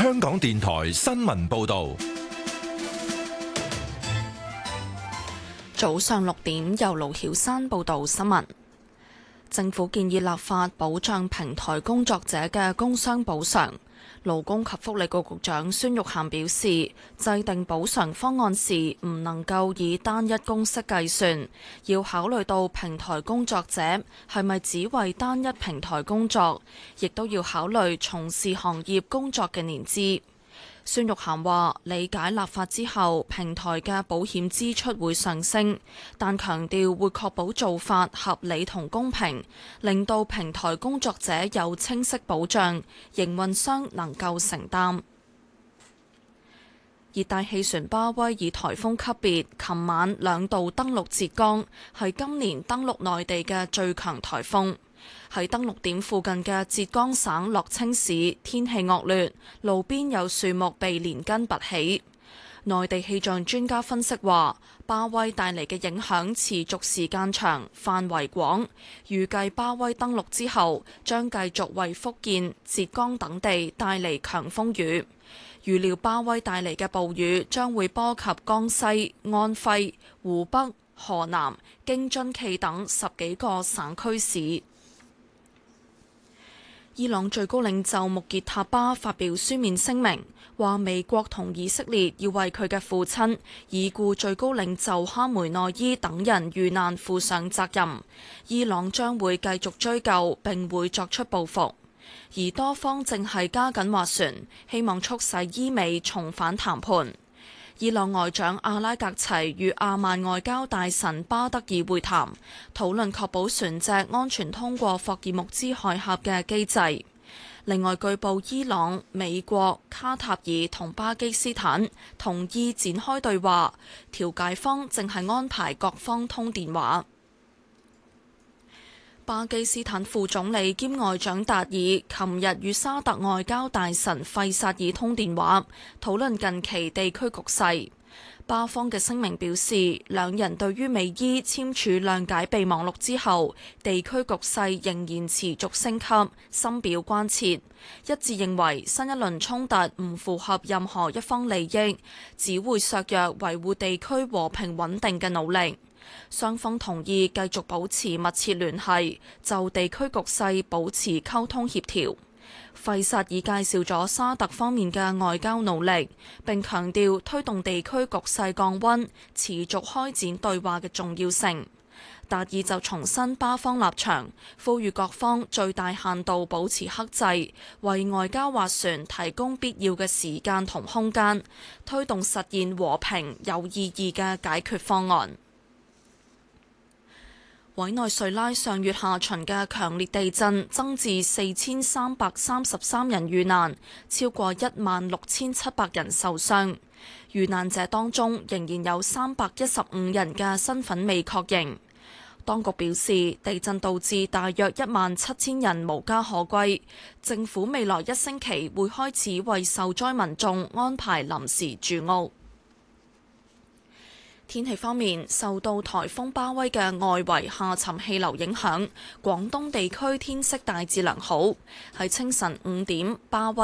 香港電台新聞報道。 早上6點，由盧曉珊報道新聞。政府建議立法保障平台工作者嘅工傷補償。勞工及福利局局長孫玉菡表示，制定補償方案時唔能夠以單一公式計算，要考慮到平台工作者係咪只為單一平台工作，亦都要考慮從事行業工作嘅年資。孫玉菡話：理解立法之後，平台嘅保險支出會上升，但強調會確保做法合理同公平，令到平台工作者有清晰保障，營運商能夠承擔。熱帶氣旋巴威以颱風級別，琴晚2度登陸浙江，係今年登陸內地嘅最強颱風。喺登陸點附近嘅浙江省樂清市，天氣惡劣，路邊有樹木被連根拔起。內地氣象專家分析話，巴威帶嚟嘅影響持續時間長、範圍廣，預計巴威登陸之後，將繼續為福建、浙江等地帶嚟強風雨。預料巴威帶嚟嘅暴雨將會波及江西、安徽、湖北、河南、京津冀等10幾個省區市。伊朗最高領袖穆傑塔巴發表書面聲明，話美國同以色列要為佢嘅父親已故最高領袖哈梅內伊等人遇難負上責任。伊朗將會繼續追究，並會作出報復。而多方正係加緊斡旋，希望促使伊美重返談判。伊朗外長阿拉格齊與阿曼外交大臣巴德爾會談，討論確保船隻安全通過霍爾木茲海峽嘅機制。另外，據報伊朗、美國、卡塔爾同巴基斯坦同意展開對話，調解方正係安排各方通電話。巴基斯坦副總理兼外長達爾琴日與沙特外交大臣費薩爾通電話，討論近期地區局勢。巴方嘅聲明表示，兩人對於美伊簽署諒解備忘錄之後，地區局勢仍然持續升級，深表關切，一致認為新一輪衝突唔符合任何一方利益，只會削弱維護地區和平穩定嘅努力。雙方同意繼續保持密切聯繫，就地區局勢保持溝通協調。費薩爾介紹咗沙特方面嘅外交努力，並強調推動地區局勢降溫、持續開展對話嘅重要性。達爾就重申巴方立場，呼籲各方最大限度保持克制，為外交斡旋提供必要嘅時間同空間，推動實現和平有意義嘅解決方案。委內瑞拉上月下旬嘅強烈地震增至4333人遇難，超過16700人受傷。遇難者當中仍然有315人嘅身份未確認。當局表示，地震導致大約17000人無家可歸，政府未來1星期會開始為受災民眾安排臨時住屋。天氣方面，受到颱風巴威嘅外圍下沉氣流影響，廣東地區天色大致良好。喺清晨5點，巴威